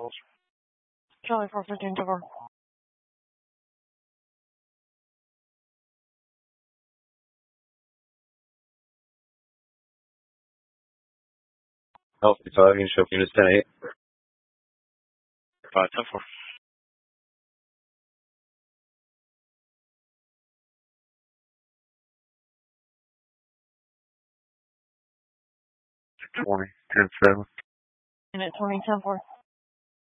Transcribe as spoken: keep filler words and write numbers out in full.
Charlie four fifteen to four. Healthy five, you can show up units ten eight. five ten four. twenty, ten seven. Unit twenty ten four.